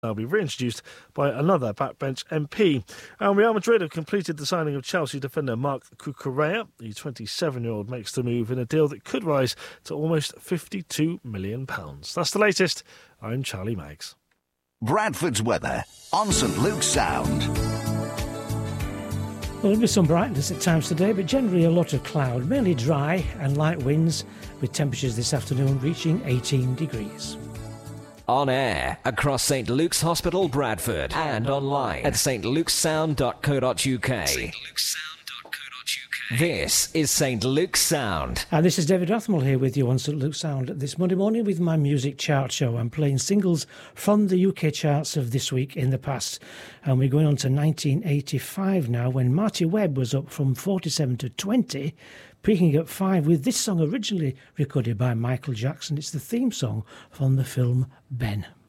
They'll be reintroduced by another backbench MP. And Real Madrid have completed the signing of Chelsea defender Marc Cucurella. The 27-year-old makes the move in a deal that could rise to almost £52 million. That's the latest. I'm Charlie Maggs. Bradford's weather on St Luke's Sound. Well, there'll be some brightness at times today, but generally a lot of cloud, mainly dry and light winds, with temperatures this afternoon reaching 18 degrees. On air across St Luke's Hospital, Bradford, and online at stlukessound.co.uk. This is St Luke's Sound. And this is David Rathmell here with you on St Luke's Sound this Monday morning with my music chart show. I'm playing singles from the UK charts of this week in the past. And we're going on to 1985 now, when Marty Webb was up from 47 to 20, peaking at 5 with this song originally recorded by Michael Jackson. It's the theme song from the film Ben.